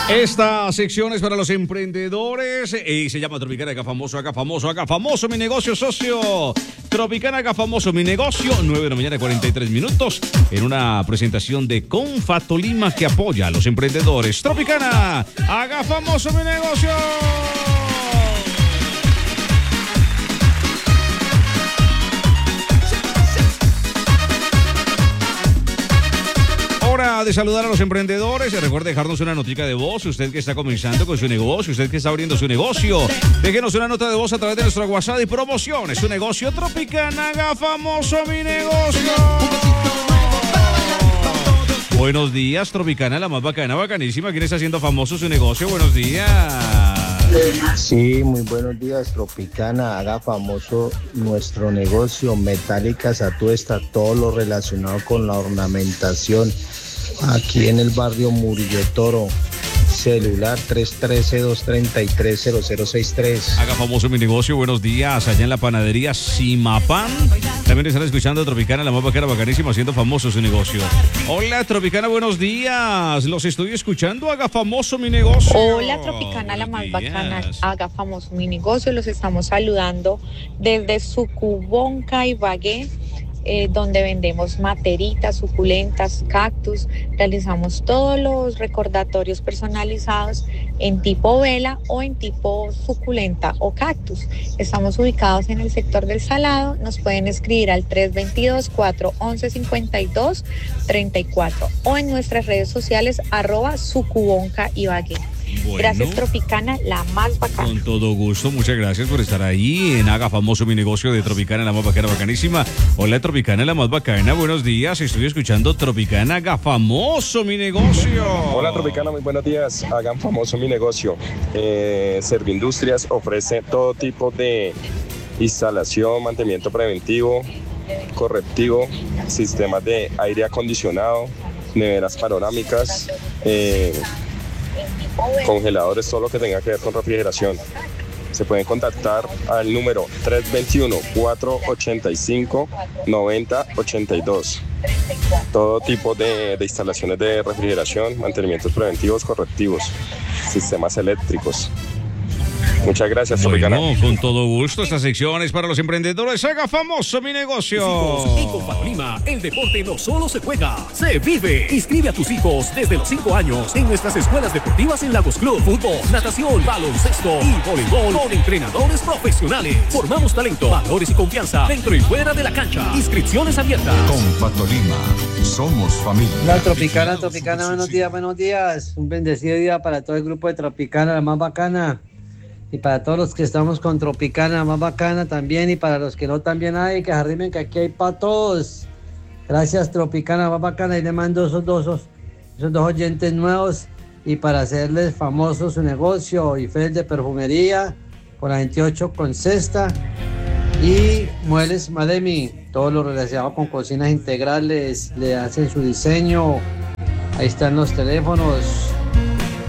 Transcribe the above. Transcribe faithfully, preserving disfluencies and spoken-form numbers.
Esta sección es para los emprendedores y se llama Tropicana Haga Famoso, Haga Famoso, Haga Famoso Mi Negocio, socio. Tropicana Haga Famoso Mi Negocio, nueve de la mañana, cuarenta y tres minutos, en una presentación de Confatolima que apoya a los emprendedores. Tropicana Haga Famoso Mi Negocio. Hora de saludar a los emprendedores. Recuerde dejarnos una notica de voz. Usted que está comenzando con su negocio, usted que está abriendo su negocio, déjenos una nota de voz a través de nuestra WhatsApp y promocione su negocio. Tropicana Haga Famoso Mi Negocio. Buenos días, Tropicana, la más bacana, bacanísima. ¿Quién está haciendo famoso su negocio? Buenos días. Sí, muy buenos días, Tropicana. Haga famoso nuestro negocio. Metálicas Atuesta, todo lo relacionado con la ornamentación. Aquí en el barrio Murillo Toro. Celular tres uno tres, dos tres tres, cero cero seis tres. Haga famoso mi negocio. Buenos días. Allá en la panadería Simapán. También están escuchando a Tropicana, la más bacana, bacanísima, haciendo famoso su negocio. Hola, Tropicana, buenos días. Los estoy escuchando. Haga famoso mi negocio. Hola, Tropicana, la más bacana. Haga famoso mi negocio. Los estamos saludando desde Sucubonca, Ibagué. Eh, donde vendemos materitas, suculentas, cactus, realizamos todos los recordatorios personalizados en tipo vela o en tipo suculenta o cactus. Estamos ubicados en el sector del Salado, nos pueden escribir al tres dos dos, cuatro uno uno, cinco dos tres cuatro o en nuestras redes sociales arroba Sucubonca Ibagué. Bueno, gracias, Tropicana, la más bacana. Con todo gusto, muchas gracias por estar ahí en Haga Famoso Mi Negocio de Tropicana, la más bacana, bacanísima. Hola, Tropicana, la más bacana, buenos días. Estoy escuchando Tropicana Haga Famoso Mi Negocio. Hola, Tropicana, muy buenos días. Hagan famoso mi negocio. Eh, Servindustrias ofrece todo tipo de instalación, mantenimiento preventivo, correctivo, sistemas de aire acondicionado, neveras panorámicas, eh, congeladores, todo lo que tenga que ver con refrigeración. Se pueden contactar al número tres dos uno, cuatro ocho cinco, nueve cero ocho dos. Todo tipo de, de instalaciones de refrigeración, mantenimientos preventivos, correctivos, sistemas eléctricos. Muchas gracias, Tropicana. Bueno, con todo gusto, esta sección es para los emprendedores. Haga famoso mi negocio. En Confatolima, el deporte no solo se juega, se vive. Inscribe a tus hijos desde los cinco años en nuestras escuelas deportivas en Lagos Club. Fútbol, natación, baloncesto y voleibol con entrenadores profesionales. Formamos talento, valores y confianza dentro y fuera de la cancha. Inscripciones abiertas. Confatolima, somos familia. Hola, Tropicana, Tropicana, buenos días, buenos días. Un bendecido día para todo el grupo de Tropicana, la más bacana. Y para todos los que estamos con Tropicana, más bacana también. Y para los que no también hay, que se arrimen que aquí hay para todos. Gracias, Tropicana, más bacana. Y le mando esos dos, esos, esos dos oyentes nuevos. Y para hacerles famoso su negocio, Ifel de perfumería, por la veintiocho con Cesta. Y Muebles Mademi, todo lo relacionado con cocinas integrales, le hacen su diseño. Ahí están los teléfonos.